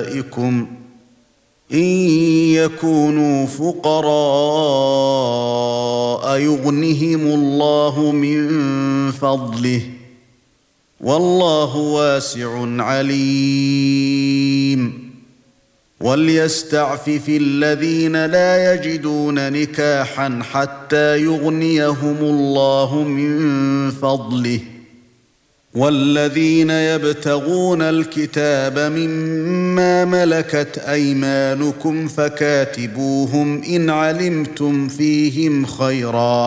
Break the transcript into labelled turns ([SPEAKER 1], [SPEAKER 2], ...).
[SPEAKER 1] نسائكم إن يكونوا فقراء يغنهم الله من فضله والله واسع عليم وليستعفف الذين لا يجدون نكاحا حتى يغنيهم الله من فضله والذين يبتغون الكتاب مما ملكت أيمانكم فكاتبوهم إن علمتم فيهم خيرا